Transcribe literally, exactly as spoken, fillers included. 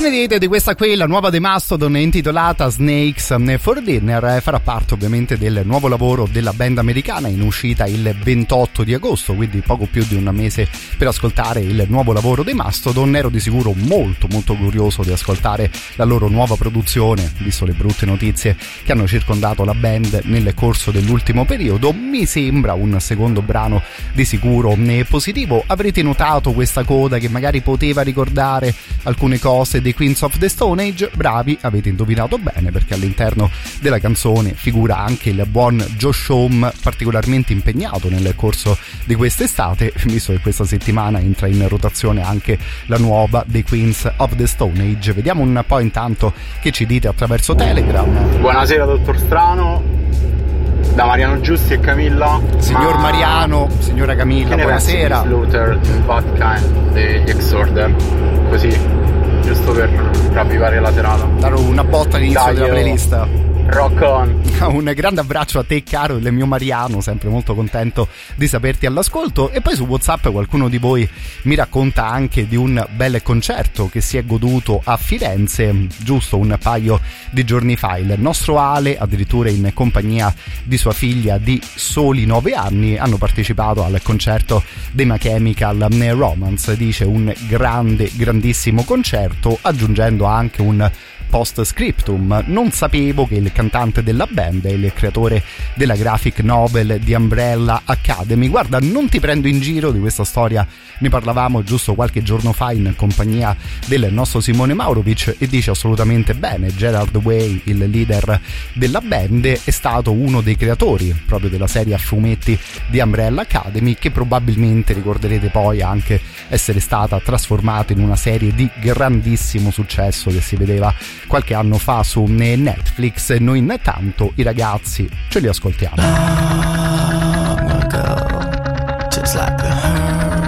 Bene, dite di questa qui, la nuova dei Mastodon intitolata Snakes for Dinner, farà parte ovviamente del nuovo lavoro della band americana, in uscita il ventotto di agosto, quindi poco più di un mese per ascoltare il nuovo lavoro dei Mastodon. Ero di sicuro molto molto curioso di ascoltare la loro nuova produzione, visto le brutte notizie che hanno circondato la band nel corso dell'ultimo periodo. Mi sembra un secondo brano di sicuro positivo. Avrete notato questa coda che magari poteva ricordare alcune cose dei Queens of the Stone Age? Bravi, avete indovinato bene, perché all'interno della canzone figura anche il buon Josh Homme, particolarmente impegnato nel corso di quest'estate, visto che questa settimana entra in rotazione anche la nuova dei Queens of the Stone Age. Vediamo un po' intanto che ci dite attraverso Telegram. Buonasera dottor Strano, da Mariano Giusti e Camilla. Signor Ma... Mariano, signora Camilla, buonasera. Slaughter in Bad Kind di Exorder, così giusto per ravvivare la serata, dare una botta all'inizio Dai, della playlist. Rock on. Un grande abbraccio a te, caro il mio Mariano, sempre molto contento di saperti all'ascolto. E poi su WhatsApp qualcuno di voi mi racconta anche di un bel concerto che si è goduto a Firenze giusto un paio di giorni fa. Il nostro Ale, addirittura in compagnia di sua figlia di soli nove anni, hanno partecipato al concerto dei My Chemical Romance. Dice un grande, grandissimo concerto, aggiungendo anche un post scriptum: non sapevo che il cantante della band è il creatore della graphic novel di Umbrella Academy. Guarda, non ti prendo in giro, di questa storia ne parlavamo giusto qualche giorno fa in compagnia del nostro Simone Maurovic, e dice assolutamente bene. Gerard Way, il leader della band, è stato uno dei creatori proprio della serie a fumetti di Umbrella Academy, che probabilmente ricorderete poi anche essere stata trasformata in una serie di grandissimo successo che si vedeva qualche anno fa su Netflix. Noi intanto i ragazzi ce li ascoltiamo.